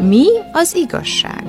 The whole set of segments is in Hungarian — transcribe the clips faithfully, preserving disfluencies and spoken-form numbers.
Mi az igazság?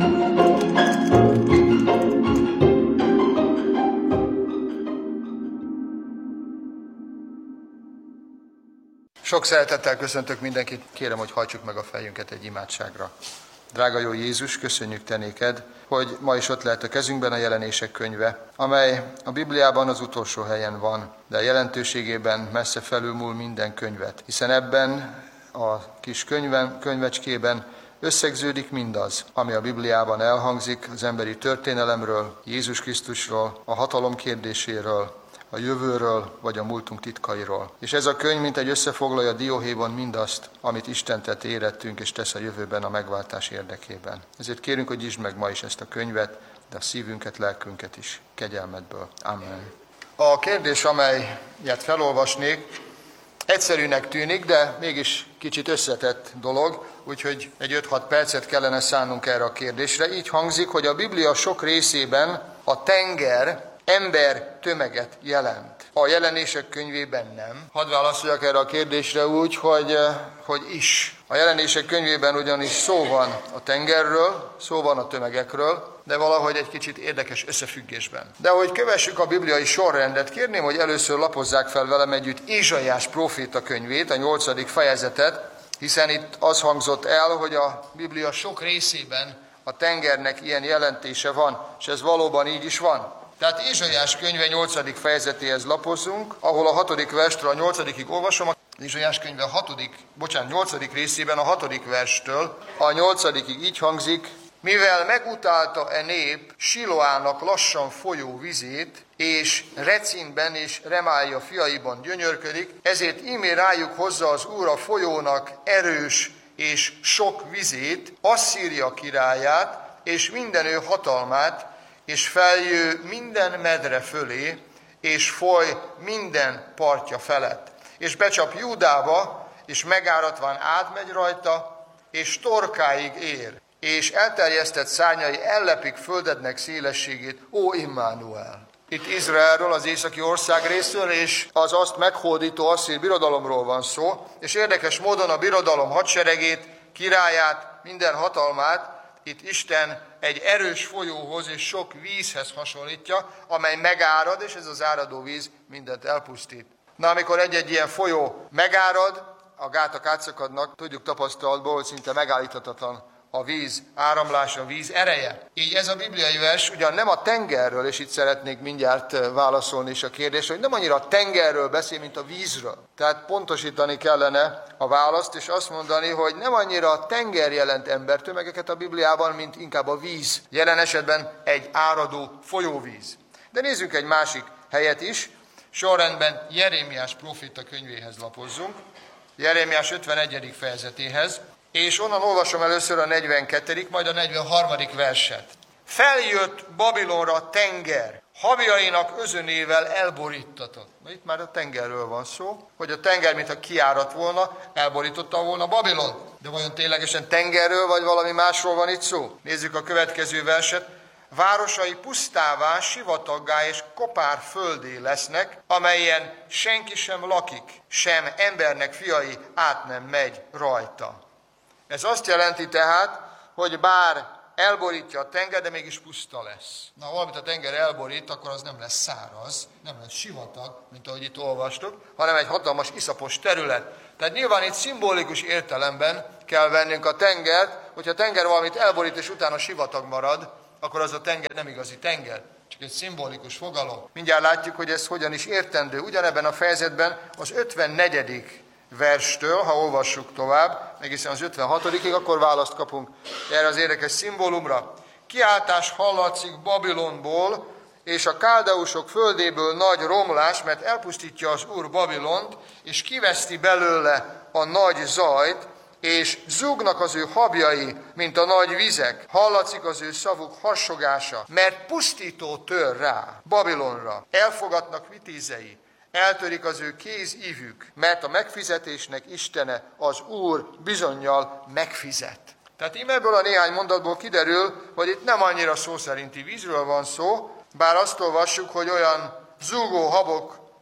Sok szeretettel köszöntök mindenkit, kérem, hogy hajtsuk meg a fejünket egy imádságra. Drága jó Jézus, köszönjük Te néked, hogy ma is ott lehet a kezünkben a Jelenések könyve, amely a Bibliában az utolsó helyen van, de a jelentőségében messze felülmúl minden könyvet, hiszen ebben a kis könyve, könyvecskében összegződik mindaz, ami a Bibliában elhangzik az emberi történelemről, Jézus Krisztusról, a hatalom kérdéséről, a jövőről, vagy a múltunk titkairól. És ez a könyv mint egy összefoglalja dióhéjban mindazt, amit Isten tett érettünk és tesz a jövőben a megváltás érdekében. Ezért kérünk, hogy nyisd meg ma is ezt a könyvet, de a szívünket, lelkünket is kegyelmedből. Amen. A kérdés, amelyet felolvasnék, egyszerűnek tűnik, de mégis kicsit összetett dolog, úgyhogy egy öt-hat percet kellene szánnunk erre a kérdésre. Így hangzik, hogy a Biblia sok részében a tenger ember tömeget jelent. A Jelenések könyvében nem. Hadd válaszoljak erre a kérdésre úgy, hogy, hogy is. A Jelenések könyvében ugyanis szó van a tengerről, szó van a tömegekről, de valahogy egy kicsit érdekes összefüggésben. De hogy kövessük a bibliai sorrendet, kérném, hogy először lapozzák fel velem együtt Ézsaiás próféta könyvét, a nyolcadik fejezetet, hiszen itt az hangzott el, hogy a Biblia sok részében a tengernek ilyen jelentése van, és ez valóban így is van. Tehát Ézsaiás könyve nyolcadik fejezetéhez lapozzunk, ahol a hatodik verstől a nyolcadikig olvasom. Ézsaiás könyve hatodik, bocsánat, nyolcadik részében a hatodik verstől a nyolcadikig így hangzik: mivel megutálta e nép Siloának lassan folyó vizét, és Recinben és Remália fiaiban gyönyörködik, ezért ímé rájuk hozza az Úr a folyónak erős és sok vizét, Asszíria királyát, és minden ő hatalmát, és feljő minden medre fölé, és foly minden partja felett. És becsap Júdába, és megáratván átmegy rajta, és torkáig ér, és elterjesztett szárnyai ellepik földednek szélességét, ó Immanuel. Itt Izraelről, az északi ország részről, és az azt meghódító asszír birodalomról van szó, és érdekes módon a birodalom hadseregét, királyát, minden hatalmát itt Isten egy erős folyóhoz és sok vízhez hasonlítja, amely megárad, és ez az áradó víz mindent elpusztít. Na, amikor egy-egy ilyen folyó megárad, a gátak átszakadnak, tudjuk tapasztalatból, hogy szinte megállíthatatlan a víz áramlása, a víz ereje. Így ez a bibliai vers ugyan nem a tengerről, és itt szeretnék mindjárt válaszolni is a kérdésre, hogy nem annyira a tengerről beszél, mint a vízről. Tehát pontosítani kellene a választ, és azt mondani, hogy nem annyira a tenger jelent embertömegeket a Bibliában, mint inkább a víz. Jelen esetben egy áradó folyóvíz. De nézzünk egy másik helyet is. Sorrendben Jeremiás próféta könyvéhez lapozzunk. Jeremiás ötvenegyedik fejezetéhez. És onnan olvasom először a negyvenkettedik majd a negyvenharmadik verset. Feljött Babilonra a tenger, havjainak özönével elborítatott. Na, itt már a tengerről van szó, hogy a tenger, mintha kiáradt volna, elborította volna Babilon. De vajon ténylegesen tengerről, vagy valami másról van itt szó? Nézzük a következő verset. Városai pusztává, sivataggá és kopár földé lesznek, amelyen senki sem lakik, sem embernek fiai át nem megy rajta. Ez azt jelenti tehát, hogy bár elborítja a tenger, de mégis puszta lesz. Na, valamit a tenger elborít, akkor az nem lesz száraz, nem lesz sivatag, mint ahogy itt olvastuk, hanem egy hatalmas iszapos terület. Tehát nyilván itt szimbolikus értelemben kell vennünk a tengert, hogyha a tenger valamit elborít, és utána sivatag marad, akkor az a tenger nem igazi tenger, csak egy szimbolikus fogalom. Mindjárt látjuk, hogy ez hogyan is értendő. Ugyanebben a fejezetben az ötvennegyedik verstől, ha olvassuk tovább, egészen az ötvenhatodikig, akkor választ kapunk erre az érdekes szimbólumra. Kiáltás hallatszik Babilonból, és a káldeusok földéből nagy romlás, mert elpusztítja az Úr Babilont, és kiveszti belőle a nagy zajt, és zúgnak az ő habjai, mint a nagy vizek. Hallatszik az ő szavuk hassogása, mert pusztító tör rá Babilonra. Elfogatnak vitézei, eltörik az ő kézívük, mert a megfizetésnek Istene, az Úr bizonnyal megfizet. Tehát íme ebből a néhány mondatból kiderül, hogy itt nem annyira szó szerinti vízről van szó, bár azt olvassuk, hogy olyan zúgó habok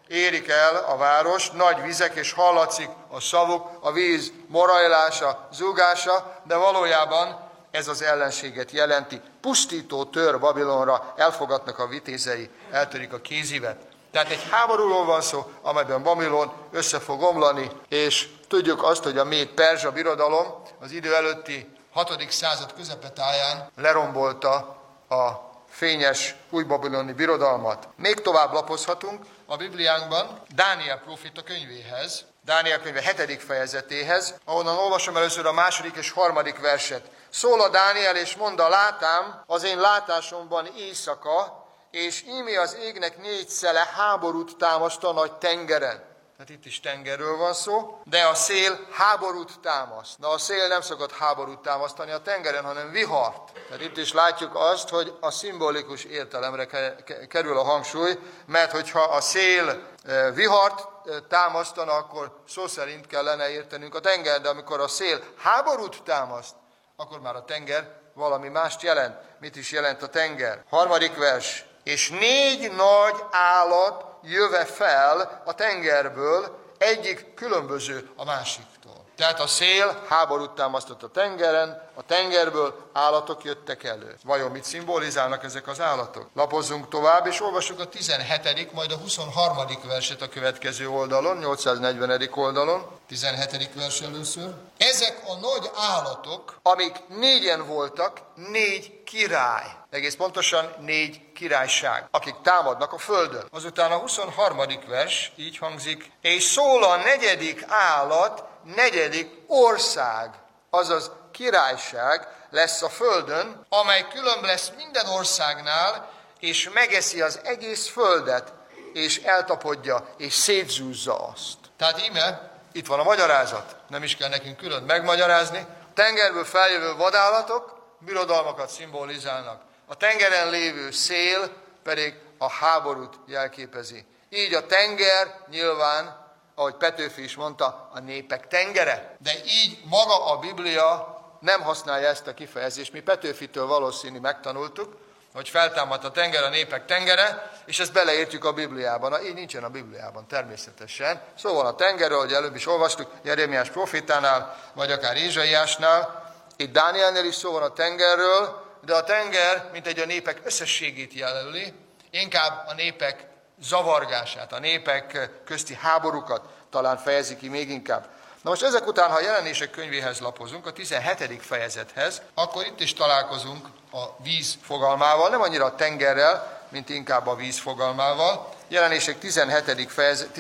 érik el a város, nagy vizek, és hallatszik a szavuk, a víz morajlása, zúgása, de valójában ez az ellenséget jelenti. Pusztító tör Babilonra, elfogadnak a vitézei, eltörik a kézívet. Tehát egy háborúról van szó, amelyben Babilon össze fog omlani, és tudjuk azt, hogy a Méd-Perzsa birodalom az idő előtti hatodik század közepetáján lerombolta a fényes újbabiloni birodalmat. Még tovább lapozhatunk a Bibliánkban Dániel próféta könyvéhez, Dániel könyve hetedik fejezetéhez, ahonnan olvasom először a második és harmadik verset. Szól a Dániel, és mondta, látám az én látásomban éjszaka, és ímé az égnek négy szele háborút támaszt a nagy tengeren. Tehát itt is tengerről van szó, de a szél háborút támaszt. Na, a szél nem szokott háborút támasztani a tengeren, hanem vihart. Tehát itt is látjuk azt, hogy a szimbolikus értelemre kerül a hangsúly, mert hogyha a szél vihart támasztana, akkor szó szerint kellene értenünk a tenger, de amikor a szél háborút támaszt, akkor már a tenger valami mást jelent. Mit is jelent a tenger? Harmadik vers. És négy nagy állat jöve fel a tengerből, egyik különböző a másiktól. Tehát a szél háborút támasztott a tengeren, a tengerből állatok jöttek elő. Vajon mit szimbolizálnak ezek az állatok? Lapozzunk tovább, és olvassuk a tizenhetedik majd a huszonharmadik verset a következő oldalon, nyolcszáznegyvenedik oldalon. tizenhetedik vers először. Ezek a nagy állatok, amik négyen voltak, négy király. Egész pontosan négy királyság, akik támadnak a földön. Azután a huszonharmadik vers így hangzik, és szól a negyedik állat, negyedik ország, azaz királyság lesz a földön, amely különb lesz minden országnál, és megeszi az egész földet, és eltapodja, és szétzúzza azt. Tehát íme, itt van a magyarázat, nem is kell nekünk külön megmagyarázni. Tengerből feljövő vadállatok birodalmakat szimbolizálnak. A tengeren lévő szél pedig a háborút jelképezi. Így a tenger nyilván, ahogy Petőfi is mondta, a népek tengere. De így maga a Biblia nem használja ezt a kifejezést. Mi Petőfitől valószínű megtanultuk, hogy feltámadt a tenger, a népek tengere, és ezt beleértjük a Bibliában. Na, így nincsen a Bibliában természetesen. Szóval a tengerről, hogy előbb is olvastuk, Jeremiás profétánál, vagy akár Ézsaiásnál, itt Dánielnél is szó van a tengerről, de a tenger, mint egy a népek összességét jelöli, inkább a népek zavargását, a népek közti háborúkat talán fejezi ki még inkább. Na most ezek után, ha a Jelenések könyvéhez lapozunk, a tizenhetedik fejezethez, akkor itt is találkozunk a víz fogalmával, nem annyira a tengerrel, mint inkább a víz fogalmával. Jelenések tizenhetedik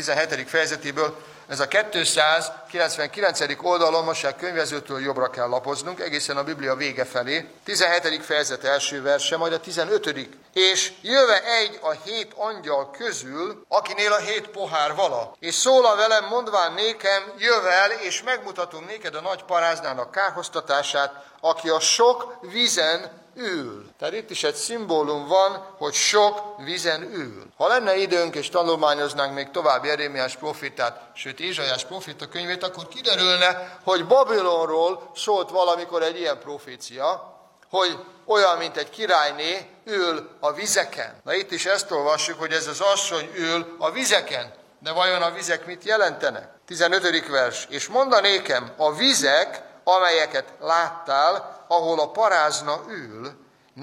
fejezetéből ez a kétszázkilencvenkilencedik oldalon, most a könyvezőtől jobbra kell lapoznunk, egészen a Biblia vége felé. tizenhetedik fejezet első verse, majd a tizenötödik És jöve egy a hét angyal közül, akinél a hét pohár vala, és szólal velem, mondván nékem, jövel, és megmutatom néked a nagy paráznának kárhoztatását, aki a sok vízen ül. Tehát itt is egy szimbólum van, hogy sok vízen ül. Ha lenne időnk, és tanulmányoznánk még tovább Jeremiás profétát, sőt Ézsaiás proféta könyvét, akkor kiderülne, hogy Babilonról szólt valamikor egy ilyen profécia, hogy olyan, mint egy királyné ül a vizeken. Na itt is ezt olvassuk, hogy ez az asszony ül a vizeken. De vajon a vizek mit jelentenek? tizenötödik vers. És mondanékem, a vizek, amelyeket láttál, ahol a parázna ül,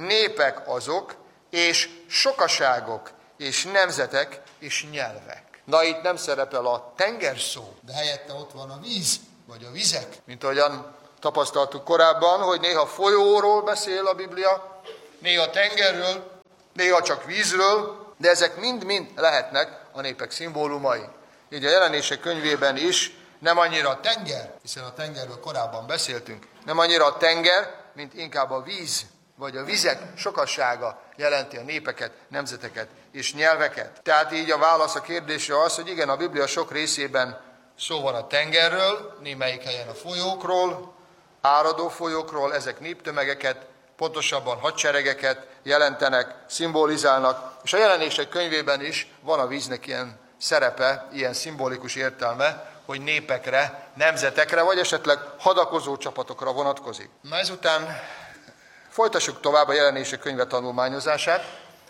népek azok, és sokaságok, és nemzetek, és nyelvek. Na itt nem szerepel a tenger szó, de helyette ott van a víz, vagy a vizek. Mint ahogyan tapasztaltuk korábban, hogy néha folyóról beszél a Biblia, néha tengerről, néha csak vízről, de ezek mind-mind lehetnek a népek szimbólumai. Így a Jelenések könyvében is nem annyira a tenger, hiszen a tengerről korábban beszéltünk, nem annyira a tenger, mint inkább a víz, vagy a vizek sokassága jelenti a népeket, nemzeteket és nyelveket. Tehát így a válasz a kérdésre az, hogy igen, a Biblia sok részében szó van a tengerről, némelyik helyen a folyókról, áradó folyókról, ezek néptömegeket, pontosabban hadseregeket jelentenek, szimbolizálnak, és a Jelenések könyvében is van a víznek ilyen szerepe, ilyen szimbolikus értelme, hogy népekre, nemzetekre, vagy esetleg hadakozó csapatokra vonatkozik. Na ezután folytassuk tovább a Jelenések könyve tanulmányozását.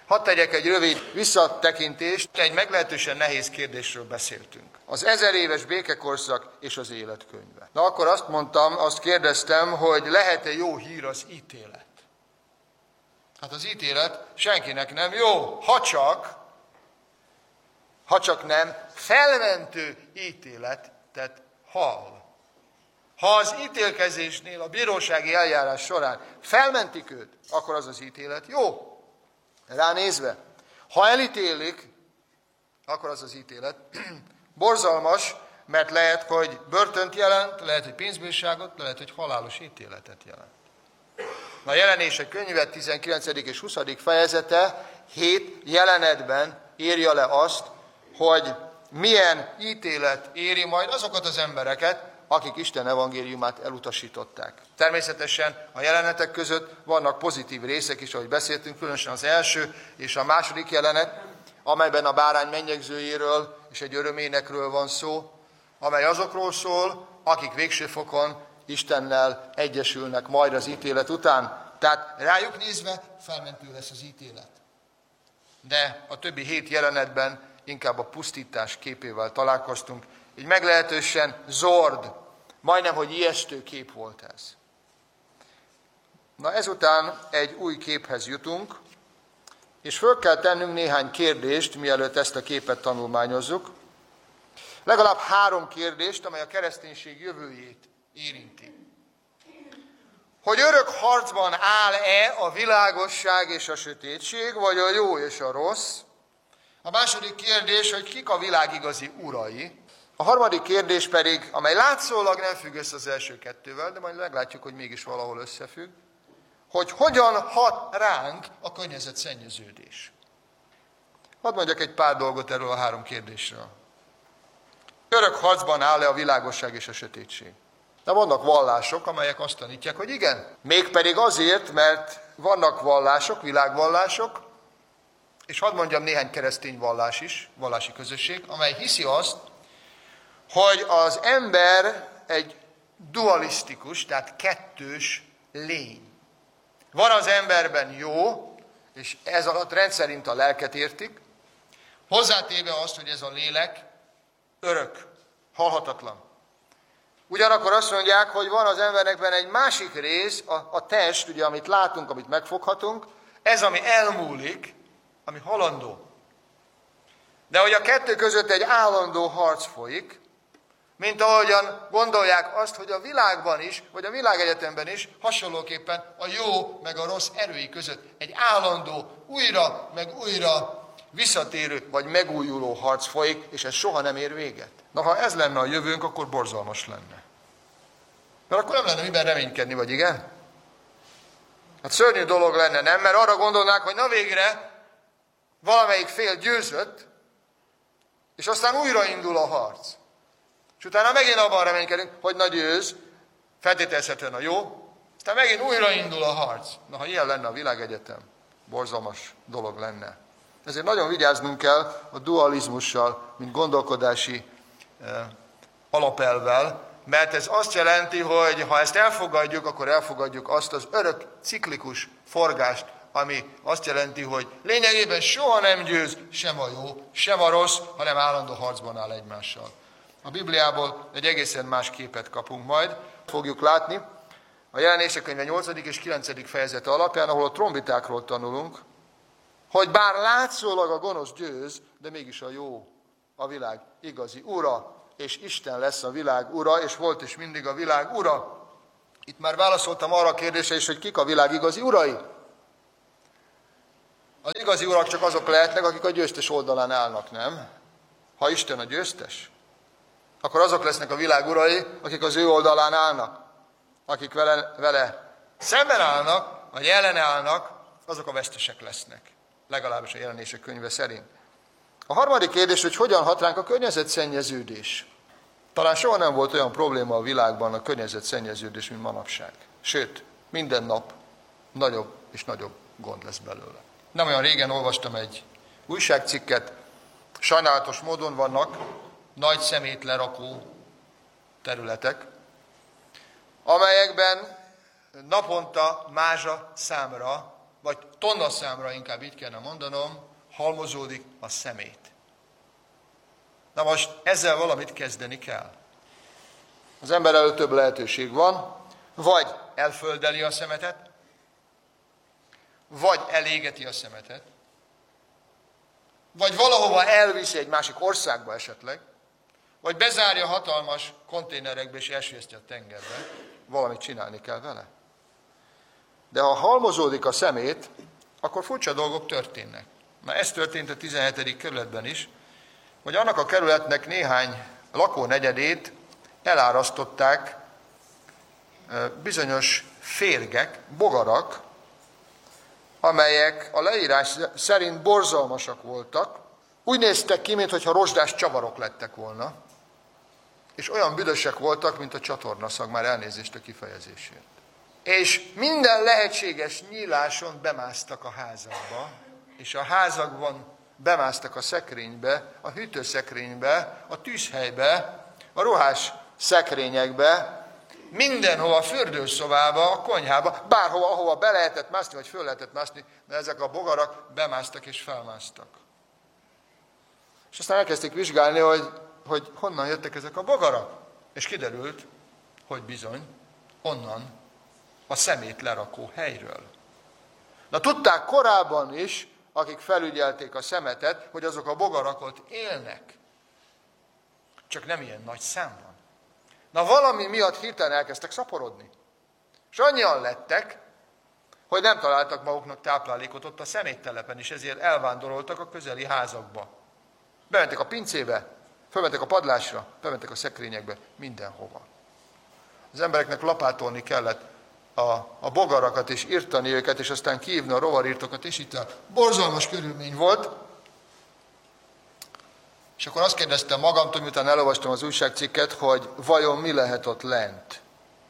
Hadd tegyek egy rövid visszatekintést, egy meglehetősen nehéz kérdésről beszéltünk. Az ezer éves békekorszak és az életkönyve. Na akkor azt mondtam, azt kérdeztem, hogy lehet-e jó hír az ítélet? Hát az ítélet senkinek nem jó, ha csak, ha csak nem felmentő ítéletet hall. Ha az ítélkezésnél, a bírósági eljárás során felmentik őt, akkor az az ítélet jó. Ránézve, ha elítélik, akkor az az ítélet borzalmas, mert lehet, hogy börtönt jelent, lehet, hogy pénzbírságot, lehet, hogy halálos ítéletet jelent. A Jelenések könyve tizenkilencedik és huszadik fejezete hét jelenetben írja le azt, hogy milyen ítélet éri majd azokat az embereket, akik Isten evangéliumát elutasították. Természetesen a jelenetek között vannak pozitív részek is, ahogy beszéltünk, különösen az első és a második jelenet, amelyben a bárány mennyegzőjéről és egy öröménekről van szó, amely azokról szól, akik végső fokon Istennel egyesülnek majd az ítélet után. Tehát rájuk nézve felmentő lesz az ítélet. De a többi hét jelenetben inkább a pusztítás képével találkoztunk. Így meglehetősen zord, majdnem, hogy ijesztő kép volt ez. Na ezután egy új képhez jutunk, és föl kell tennünk néhány kérdést, mielőtt ezt a képet tanulmányozzuk. Legalább három kérdést, amely a kereszténység jövőjét érinti. Hogy örök harcban áll-e a világosság és a sötétség, vagy a jó és a rossz? A második kérdés, hogy kik a világ igazi urai? A harmadik kérdés pedig, amely látszólag nem függ össze az első kettővel, de majd meglátjuk, hogy mégis valahol összefügg, hogy hogyan hat ránk a környezetszennyeződés. Hadd mondjak egy pár dolgot erről a három kérdésről. Örök harcban áll-e a világosság és a sötétség? De vannak vallások, amelyek azt tanítják, hogy igen. Mégpedig azért, mert vannak vallások, világvallások, és hadd mondjam néhány keresztény vallás is, vallási közösség, amely hiszi azt, hogy az ember egy dualisztikus, tehát kettős lény. Van az emberben jó, és ez alatt rendszerint a lelket értik, hozzátéve azt, hogy ez a lélek örök, halhatatlan. Ugyanakkor azt mondják, hogy van az emberekben egy másik rész, a, a test, ugye, amit látunk, amit megfoghatunk, ez, ami elmúlik, ami halandó. De hogy a kettő között egy állandó harc folyik, mint ahogyan gondolják azt, hogy a világban is, vagy a világegyetemben is hasonlóképpen a jó meg a rossz erői között egy állandó, újra meg újra visszatérő vagy megújuló harc folyik, és ez soha nem ér véget. Na, ha ez lenne a jövőnk, akkor borzalmas lenne. Mert akkor nem lenne miben reménykedni, vagy igen? Hát szörnyű dolog lenne, nem? Mert arra gondolnák, hogy na végre valamelyik fél győzött, és aztán újraindul a harc. És utána megint abban reménykedünk, hogy na győz, feltételezhetően a jó, aztán megint újraindul a harc. Na, ha ilyen lenne a világegyetem, borzalmas dolog lenne. Ezért nagyon vigyáznunk kell a dualizmussal, mint gondolkodási eh, alapelvvel, mert ez azt jelenti, hogy ha ezt elfogadjuk, akkor elfogadjuk azt az örök ciklikus forgást, ami azt jelenti, hogy lényegében soha nem győz sem a jó, sem a rossz, hanem állandó harcban áll egymással. A Bibliából egy egészen más képet kapunk majd, fogjuk látni a Jelenések könyve nyolcadik és kilencedik fejezete alapján, ahol a trombitákról tanulunk, hogy bár látszólag a gonosz győz, de mégis a jó a világ igazi ura, és Isten lesz a világ ura, és volt is mindig a világ ura. Itt már válaszoltam arra a kérdésre is, hogy kik a világ igazi urai. Az igazi urak csak azok lehetnek, akik a győztes oldalán állnak, nem? Ha Isten a győztes, akkor azok lesznek a világ urai, akik az ő oldalán állnak. Akik vele, vele szemben állnak, vagy ellene állnak, azok a vesztesek lesznek. Legalábbis a Jelenések könyve szerint. A harmadik kérdés, hogy hogyan hat ránk a környezetszennyeződés. Talán soha nem volt olyan probléma a világban a környezetszennyeződés, mint manapság. Sőt, minden nap nagyobb és nagyobb gond lesz belőle. Nem olyan régen olvastam egy újságcikket, sajnálatos módon vannak nagy szemétlerakó területek, amelyekben naponta mázsa számra vagy tonna számra inkább így kellene mondanom, halmozódik a szemét. Na most ezzel valamit kezdeni kell. Az ember előtt több lehetőség van, vagy elföldeli a szemetet, vagy elégeti a szemetet, vagy valahova elviszi egy másik országba esetleg, vagy bezárja hatalmas konténerekbe és elsüllyeszti a tengerbe. Valamit csinálni kell vele. De ha halmozódik a szemét, akkor furcsa dolgok történnek. Na ez történt a tizenhetedik kerületben is, hogy annak a kerületnek néhány lakónegyedét elárasztották bizonyos férgek, bogarak, amelyek a leírás szerint borzalmasak voltak, úgy néztek ki, mintha rozsdás csavarok lettek volna, és olyan büdösek voltak, mint a csatornaszag, már elnézést a kifejezésért. És minden lehetséges nyíláson bemásztak a házakba, és a házakban bemásztak a szekrénybe, a hűtőszekrénybe, a tűzhelybe, a ruhás szekrényekbe, mindenhova, a fürdőszobába, a konyhába, bárhova, ahova be lehetett mászni, vagy föl lehetett mászni, de ezek a bogarak bemásztak és felmásztak. És aztán elkezdték vizsgálni, hogy, hogy honnan jöttek ezek a bogarak. És kiderült, hogy bizony, onnan a szemét lerakó helyről. Na tudták korábban is, akik felügyelték a szemetet, hogy azok a bogarak ott élnek. Csak nem ilyen nagy számban. Na valami miatt hirtelen elkezdtek szaporodni. És annyian lettek, hogy nem találtak maguknak táplálékot ott a szeméttelepen, és ezért elvándoroltak a közeli házakba. Bementek a pincébe, fölmentek a padlásra, bementek a szekrényekbe, mindenhova. Az embereknek lapátolni kellett a, a bogarakat, és írtani őket, és aztán kiívni a rovarírtokat, és itt a borzalmas körülmény volt. És akkor azt kérdeztem magamtól, miután elolvastam az újságcikket, hogy vajon mi lehet ott lent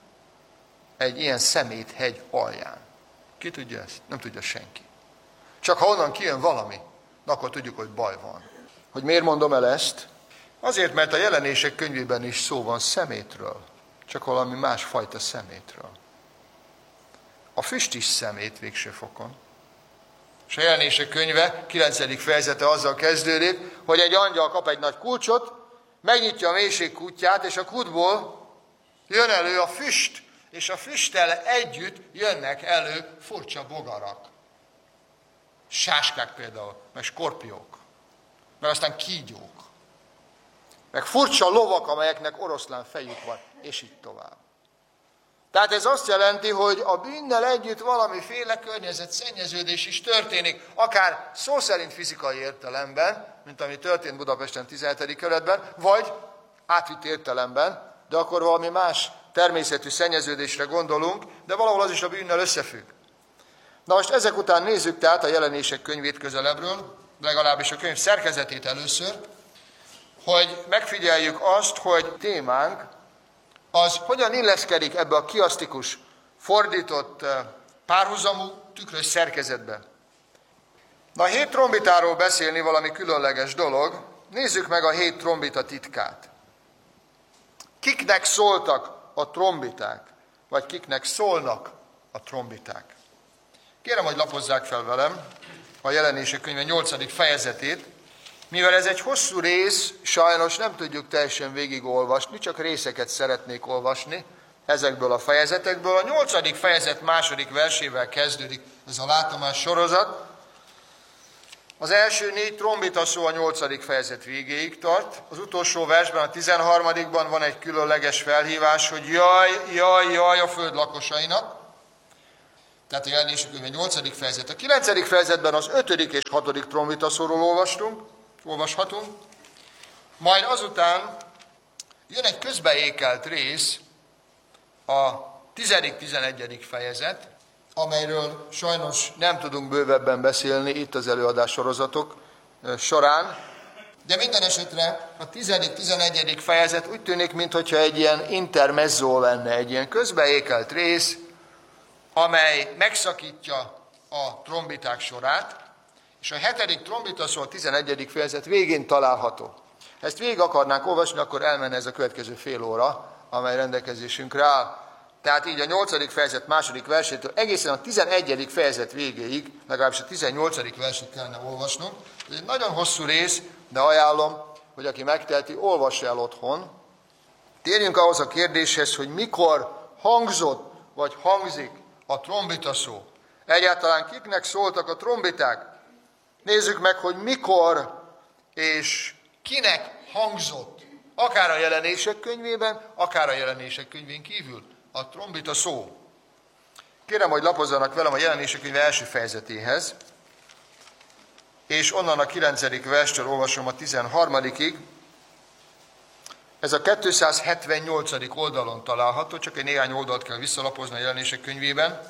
egy ilyen szeméthegy alján. Ki tudja ezt? Nem tudja senki. Csak ha onnan kijön valami, akkor tudjuk, hogy baj van. Hogy miért mondom el ezt? Azért, mert a Jelenések könyvében is szó van szemétről, csak valami másfajta szemétről. A füst is szemét végső fokon. És a Jelenések könyve kilencedik fejezete azzal kezdődik, hogy egy angyal kap egy nagy kulcsot, megnyitja a mélység kútját, és a kútból jön elő a füst, és a füsttel együtt jönnek elő furcsa bogarak. Sáskák például, meg skorpiók, meg aztán kígyók, meg furcsa lovak, amelyeknek oroszlán fejük van, és így tovább. Tehát ez azt jelenti, hogy a bűnnel együtt valamiféle környezetszennyeződés is történik, akár szó szerint fizikai értelemben, mint ami történt Budapesten tizenhetedik kerületben, vagy átvitt értelemben, de akkor valami más természetű szennyeződésre gondolunk, de valahol az is a bűnnel összefügg. Na most ezek után nézzük tehát a Jelenések könyvét közelebbről, legalábbis a könyv szerkezetét először, hogy megfigyeljük azt, hogy témánk az hogyan illeszkedik ebbe a kiasztikus, fordított, párhuzamú, tükrös szerkezetbe. Na, a hét trombitáról beszélni valami különleges dolog. Nézzük meg a hét trombita titkát. Kiknek szóltak a trombiták, vagy kiknek szólnak a trombiták? Kérem, hogy lapozzák fel velem a Jelenések könyve nyolcadik fejezetét, mivel ez egy hosszú rész, sajnos nem tudjuk teljesen végigolvasni, csak részeket szeretnék olvasni ezekből a fejezetekből. A nyolcadik fejezet második versével kezdődik ez a látomás sorozat. Az első négy trombita szó a nyolcadik fejezet végéig tart. Az utolsó versben, a tizenharmadikban van egy különleges felhívás, hogy jaj, jaj, jaj a föld lakosainak. Tehát a Jelenések könyve nyolcadik fejezet. A kilencedik fejezetben az ötödik és hatodik trombita szóról olvastunk, olvashatunk. Majd azután jön egy közbeékelt rész, a tizedik-tizenegyedik fejezet, amelyről sajnos nem tudunk bővebben beszélni itt az előadás sorozatok során, de minden esetre a tizedik-tizenegyedik fejezet úgy tűnik, mintha egy ilyen intermezzo lenne, egy ilyen közbeékelt rész, amely megszakítja a trombiták sorát, és a hetedik trombita szó a tizenegyedik fejezet végén található. Ha ezt végig akarnánk olvasni, akkor elmenne ez a következő fél óra, amely rendelkezésünkre áll. Tehát így a nyolcadik fejezet második versétől egészen a tizenegyedik fejezet végéig, legalábbis a tizennyolcadik verset kellene olvasnunk. Ez egy nagyon hosszú rész, de ajánlom, hogy aki megteheti, olvassa el otthon. Térjünk ahhoz a kérdéshez, hogy mikor hangzott vagy hangzik a trombita szó. Egyáltalán kiknek szóltak a trombiták? Nézzük meg, hogy mikor és kinek hangzott, akár a Jelenések könyvében, akár a Jelenések könyvén kívül a trombita szó. Kérem, hogy lapozzanak velem a Jelenések könyve első fejezetéhez, és onnan a kilencedik verstől olvasom a tizenharmadikig. Ez a kétszázhetvennyolcadik oldalon található, csak egy néhány oldalt kell visszalapozni a Jelenések könyvében.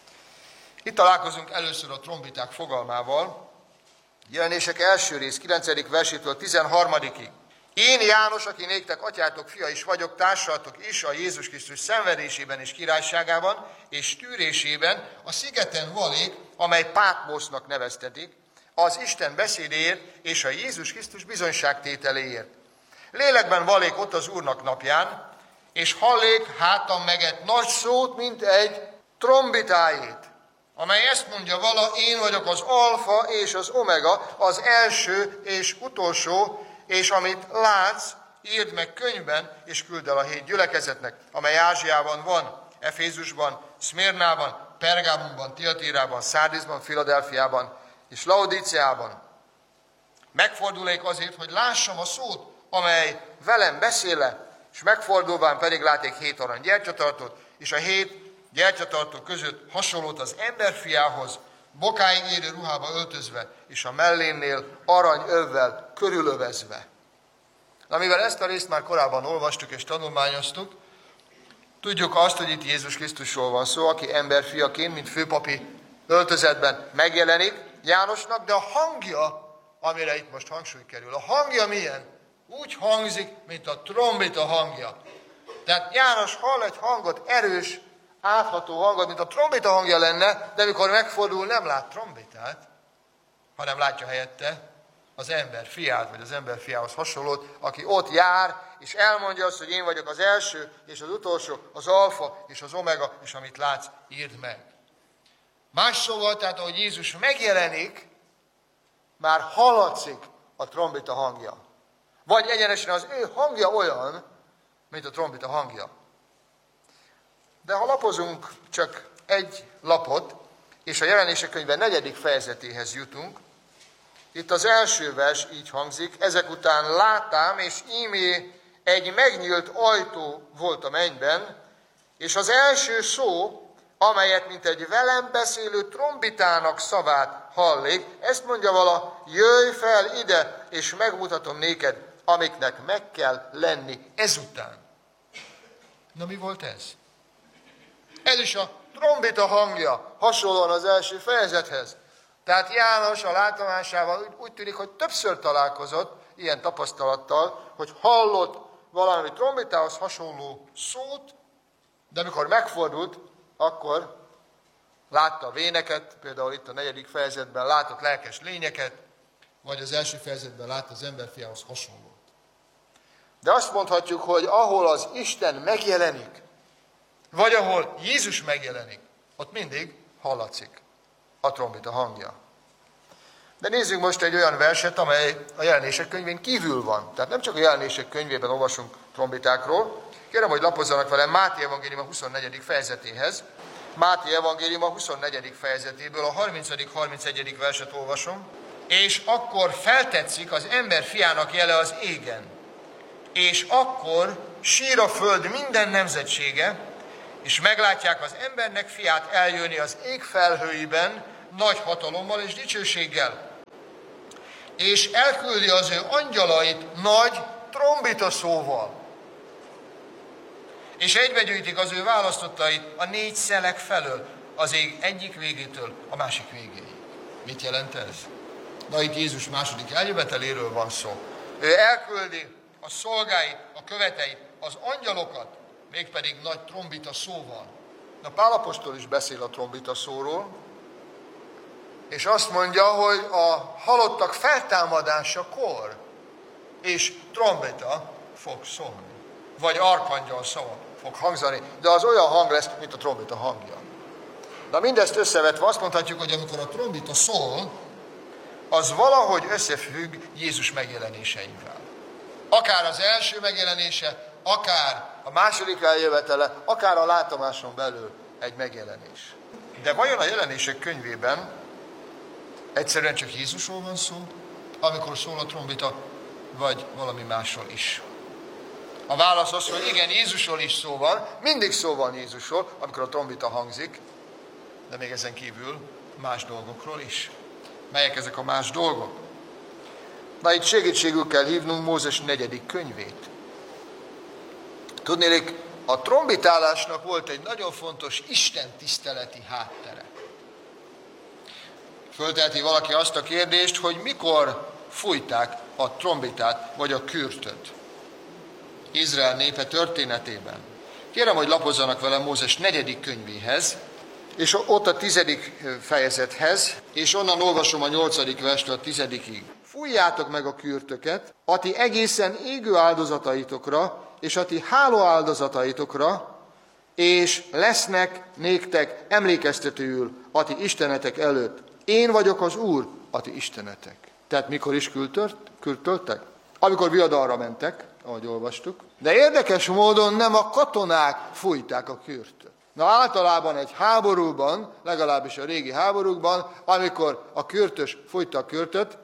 Itt találkozunk először a trombiták fogalmával. Jelenések első rész, kilencedik versétől tizenharmadikig. Én János, aki néktek atyátok fia is vagyok, társalatok is a Jézus Krisztus szenvedésében és királyságában, és tűrésében a szigeten valék, amely Pátmosznak neveztetik, az Isten beszédéért és a Jézus Krisztus bizonyságtételéért. Lélekben valék ott az Úrnak napján, és hallék hátam meget nagy szót, mint egy trombitájét, amely ezt mondja vala, én vagyok az alfa és az omega, az első és utolsó, és amit látsz, írd meg könyvben, és küld el a hét gyülekezetnek, amely Ázsiában van, Efézusban, Szmirnában, Pergámonban, Tiatírában, Szárdizban, Filadelfiában és Laodíceában. Megfordulék azért, hogy lássam a szót, amely velem beszéle, és megfordulván pedig láték hét arany gyertyatartót, és a hét gyertyatartó között hasonlót az emberfiához, bokáig érő ruhába öltözve, és a mellénnél aranyövvel körülövezve. Na, mivel ezt a részt már korábban olvastuk és tanulmányoztuk, tudjuk azt, hogy itt Jézus Krisztusról van szó, aki emberfiaként, mint főpapi öltözetben megjelenik Jánosnak, de a hangja, amire itt most hangsúly kerül, a hangja milyen? Úgy hangzik, mint a trombita hangja. Tehát János hall egy hangot, erős, átható hangot, mint a trombita hangja lenne, de amikor megfordul, nem lát trombitát, hanem látja helyette az ember fiát, vagy az ember fiához hasonlót, aki ott jár, és elmondja azt, hogy én vagyok az első és az utolsó, az alfa és az omega, és amit látsz, írd meg. Más szóval, tehát ahogy Jézus megjelenik, már hallatszik a trombita hangja. Vagy egyenesen az ő hangja olyan, mint a trombita hangja. De ha lapozunk csak egy lapot, és a Jelenések könyve negyedik fejezetéhez jutunk, itt az első vers így hangzik, ezek után látám, és ímé egy megnyílt ajtó volt a mennyben, és az első szó, amelyet mint egy velem beszélő trombitának szavát hallék, ezt mondja vala, jöjj fel ide, és megmutatom néked, amiknek meg kell lenni ezután. Na, mi volt ez? Ez is a trombita hangja, hasonlóan az első fejezethez. Tehát János a látomásával úgy, úgy tűnik, hogy többször találkozott ilyen tapasztalattal, hogy hallott valami trombitához hasonló szót, de amikor megfordult, akkor látta a véneket, például itt a negyedik fejezetben látott lelkes lényeket, vagy az első fejezetben látta az emberfiához hasonlót. De azt mondhatjuk, hogy ahol az Isten megjelenik, vagy ahol Jézus megjelenik, ott mindig hallatszik a trombita hangja. De nézzük most egy olyan verset, amely a Jelenések könyvén kívül van. Tehát nem csak a Jelenések könyvében olvasunk trombitákról. Kérem, hogy lapozzanak velem Máté evangélium a huszonnegyedik fejezetéhez. Máté evangélium a huszonnegyedik fejezetéből a harmincadik harmincegyedik verset olvasom. És akkor feltetszik az ember fiának jele az égen. És akkor sír a föld minden nemzetsége, és meglátják az embernek fiát eljönni az ég felhőiben, nagy hatalommal és dicsőséggel. És elküldi az ő angyalait nagy trombita szóval. És egybegyűjtik az ő választottait a négy szelek felől, az ég egyik végétől a másik végéig. Mit jelent ez? Na, itt Jézus második eljöveteléről van szó. Ő elküldi a szolgáit, a követeit, az angyalokat, mégpedig nagy trombita szóval. Na, Pál apostol is beszél a trombita szóról, és azt mondja, hogy a halottak feltámadásakor és trombita fog szólni, vagy arkangyal szava. fog hangzani, de az olyan hang lesz, mint a trombita hangja. Na mindezt összevetve azt mondhatjuk, hogy amikor a trombita szól, az valahogy összefügg Jézus megjelenéseivel. Akár az első megjelenése, akár a második eljövetele, akár a látomáson belül egy megjelenés. De vajon a jelenések könyvében egyszerűen csak Jézusról van szó, amikor szól a trombita, vagy valami másról is? A válasz az, hogy igen, Jézusról is szó van, mindig szó van Jézusról, amikor a trombita hangzik, de még ezen kívül más dolgokról is. Melyek ezek a más dolgok? Na itt segítségül kell hívnunk Mózes negyedik könyvét. Tudnélik, a trombitálásnak volt egy nagyon fontos istentiszteleti háttere. Fölteheti valaki azt a kérdést, hogy mikor fújták a trombitát vagy a kürtöt Izrael népe történetében. Kérem, hogy lapozzanak velem Mózes negyedik könyvéhez, és ott a tizedik fejezethez, és onnan olvasom a nyolcadik verstől a tizedikig. Fújjátok meg a kürtöket, a ti egészen égő áldozataitokra, és a ti háló áldozataitokra, és lesznek néktek emlékeztetőül a ti istenetek előtt. Én vagyok az Úr, a ti istenetek. Tehát mikor is kürtöltek? Amikor viadalra mentek, ahogy olvastuk. De érdekes módon nem a katonák fújták a kürtöt. Na általában egy háborúban, legalábbis a régi háborúkban, amikor a kürtös fújta a kürtöt,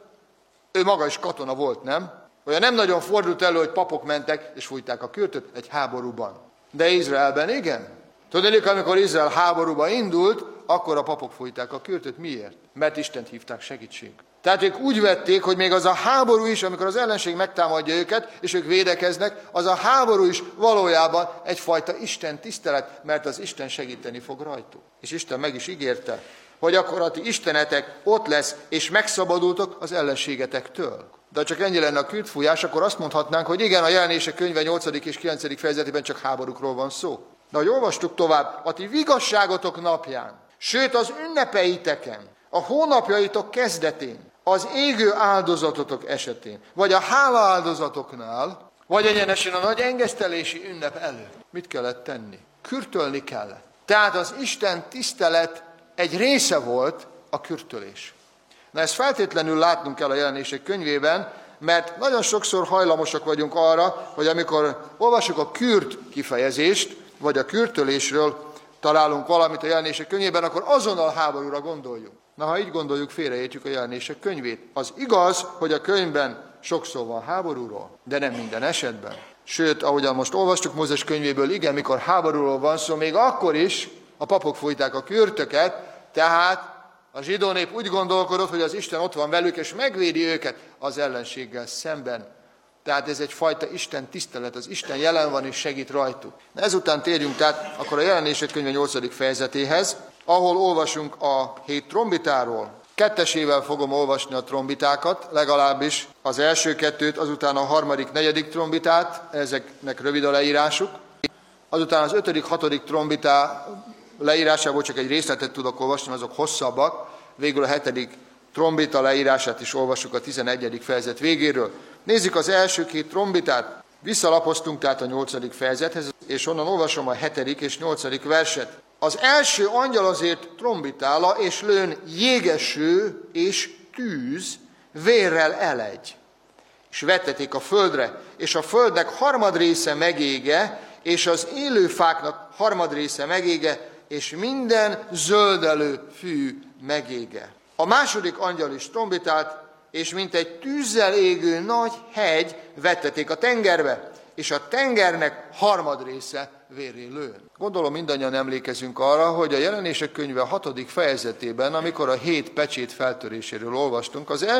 ő maga is katona volt, nem? Olyan nem nagyon fordult elő, hogy papok mentek és fújták a kürtöt egy háborúban. De Izraelben igen. Tudnék, amikor Izrael háborúba indult, akkor a papok fújták a kürtöt. Miért? Mert Istent hívták segítség. Tehát ők úgy vették, hogy még az a háború is, amikor az ellenség megtámadja őket, és ők védekeznek, az a háború is valójában egyfajta Isten tisztelet, mert az Isten segíteni fog rajtuk. És Isten meg is ígérte, hogy akkor a ti istenetek ott lesz, és megszabadultok az ellenségetektől. De ha csak ennyi lenne a kürtfújás, akkor azt mondhatnánk, hogy igen, a Jelenések könyve nyolcadik és kilencedik fejezetében csak háborúkról van szó. De ahogy olvastuk tovább, a ti vigasságotok napján, sőt az ünnepeiteken, a hónapjaitok kezdetén, az égő áldozatotok esetén, vagy a hála áldozatoknál, vagy egyenesen a nagy engesztelési ünnep előtt. Mit kellett tenni? Kürtölni kellett. Tehát az Isten tisztelet egy része volt a kürtölés. Na ezt feltétlenül látnunk kell a Jelenések könyvében, mert nagyon sokszor hajlamosak vagyunk arra, hogy amikor olvasjuk a kürt kifejezést, vagy a kürtölésről találunk valamit a Jelenések könyvében, akkor azonnal háborúra gondoljunk. Na, ha így gondoljuk, félreértjük a Jelenések könyvét. Az igaz, hogy a könyvben sok szó van háborúról, de nem minden esetben. Sőt, ahogyan most olvastuk Mózes könyvéből, igen, mikor háborúról van szó, még akkor is a papok fújták a kürtöket, tehát a zsidó nép úgy gondolkodott, hogy az Isten ott van velük, és megvédi őket az ellenséggel szemben. Tehát ez egyfajta Isten tisztelet, az Isten jelen van és segít rajtuk. Na ezután térjünk tehát akkor a Jelenések könyve nyolcadik fejezetéhez, ahol olvasunk a hét trombitáról. Kettesével fogom olvasni a trombitákat, legalábbis az első kettőt, azután a harmadik, negyedik trombitát, ezeknek rövid a leírásuk. Azután az ötödik, hatodik trombitá leírásából csak egy részletet tudok olvasni, azok hosszabbak. Végül a hetedik trombita leírását is olvassuk a tizenegyedik fejezet végéről. Nézzük az első két trombitát. Visszalapoztunk tehát a nyolcadik fejezethez, és onnan olvasom a hetedik és nyolcadik verset. Az első angyal azért trombitála, és lőn jégeső és tűz vérrel elegy. És vetteték a földre, és a földnek harmadrésze megége, és az élő fáknak harmadrésze megége, és minden zöldelő fű megége. A második angyal is trombitált, és mint egy tűzzel égő nagy hegy vetteték a tengerbe, és a tengernek harmadrésze vérré lőn. Gondolom mindannyian emlékezünk arra, hogy a Jelenések könyve hatodik fejezetében, amikor a hét pecsét feltöréséről olvastunk, az